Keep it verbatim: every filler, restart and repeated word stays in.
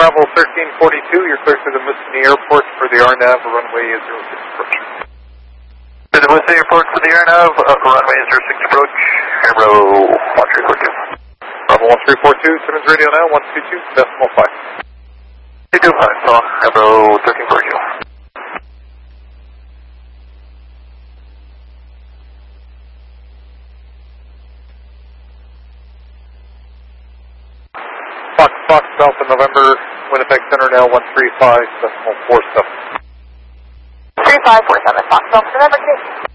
Bravo thirteen forty-two, you're clear to the Mississippi Airport for the R NAV, runway is zero six approach. To the Mississippi Airport for the R NAV, uh, runway zero six approach, Air Bravo one three four two. Bravo one three four two, Simmons radio now, one two two decimal five. two two five, so Air Bravo thirteen forty two. Fox, Fox, Alpha, November, Winnipeg Center now, one three five decimal four seven. three five four seven, Fox, Alpha, November,